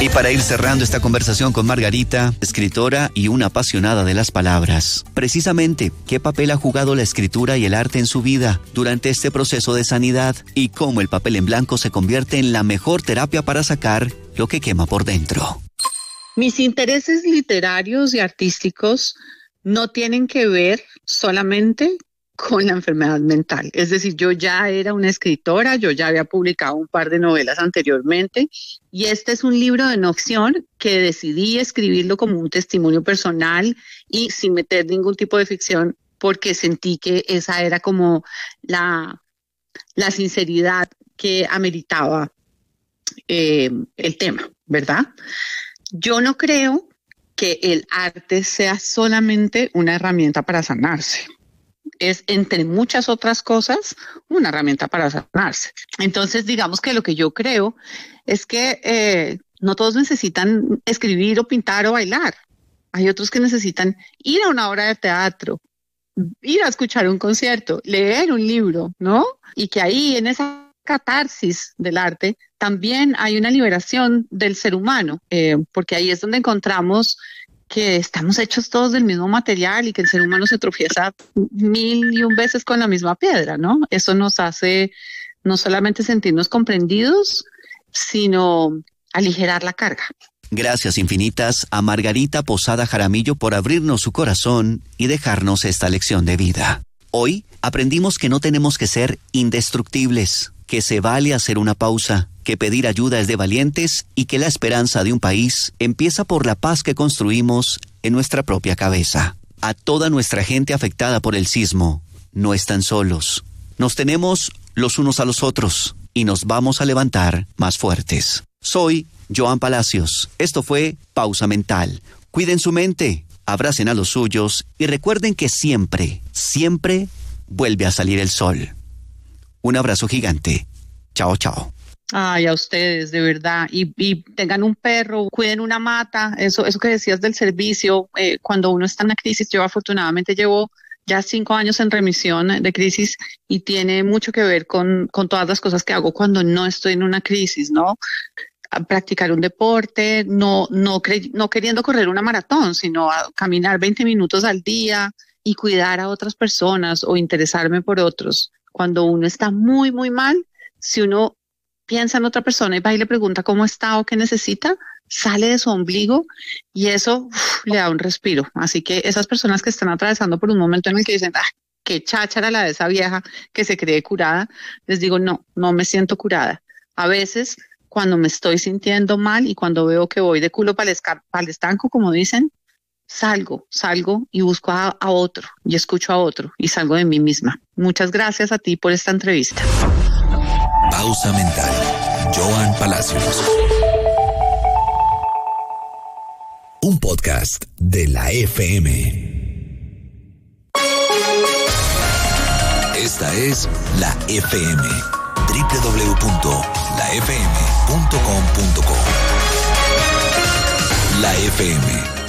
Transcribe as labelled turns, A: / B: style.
A: para ir cerrando esta conversación con Margarita, escritora y una apasionada de las palabras. Precisamente, ¿qué papel ha jugado la escritura y el arte en su vida durante este proceso de sanidad? Y cómo el papel en blanco se convierte en la mejor terapia para sacar lo que quema por dentro.
B: Mis intereses literarios y artísticos no tienen que ver solamente con la enfermedad mental. Es decir, yo ya era una escritora, yo ya había publicado un par de novelas anteriormente y este es un libro de no ficción que decidí escribirlo como un testimonio personal y sin meter ningún tipo de ficción porque sentí que esa era como la sinceridad que ameritaba el tema, ¿verdad? Yo no creo que el arte sea solamente una herramienta para sanarse. Es, entre muchas otras cosas, una herramienta para sanarse. Entonces, digamos que lo que yo creo es que no todos necesitan escribir o pintar o bailar. Hay otros que necesitan ir a una obra de teatro, ir a escuchar un concierto, leer un libro, ¿no? Y que ahí, en esa catarsis del arte, también hay una liberación del ser humano, porque ahí es donde encontramos que estamos hechos todos del mismo material y que el ser humano se tropieza 1001 veces con la misma piedra, ¿no? Eso nos hace no solamente sentirnos comprendidos, sino aligerar la carga.
A: Gracias infinitas a Margarita Posada Jaramillo por abrirnos su corazón y dejarnos esta lección de vida. Hoy aprendimos que no tenemos que ser indestructibles, que se vale hacer una pausa, que pedir ayuda es de valientes y que la esperanza de un país empieza por la paz que construimos en nuestra propia cabeza. A toda nuestra gente afectada por el sismo, no están solos. Nos tenemos los unos a los otros y nos vamos a levantar más fuertes. Soy Joan Palacios. Esto fue Pausa Mental. Cuiden su mente, abracen a los suyos y recuerden que siempre, siempre vuelve a salir el sol. Un abrazo gigante. Chao, chao.
B: Ay, a ustedes, de verdad. Y tengan un perro, cuiden una mata. Eso que decías del servicio, cuando uno está en una crisis, yo afortunadamente llevo ya 5 años en remisión de crisis y tiene mucho que ver con todas las cosas que hago cuando no estoy en una crisis, ¿no? A practicar un deporte, no queriendo correr una maratón, sino a caminar 20 minutos al día y cuidar a otras personas o interesarme por otros. Cuando uno está muy, muy mal, si uno piensa en otra persona y va y le pregunta cómo está o qué necesita, sale de su ombligo y eso le da un respiro. Así que esas personas que están atravesando por un momento en el que dicen, qué cháchara la de esa vieja que se cree curada, les digo, no me siento curada. A veces, cuando me estoy sintiendo mal y cuando veo que voy de culo para el estanco, como dicen, salgo y busco a otro y escucho a otro y salgo de mí misma. Muchas gracias a ti por esta entrevista.
C: Pausa Mental. Joan Palacios. Un podcast de la FM. Esta es la FM. www.lafm.com.co. La FM.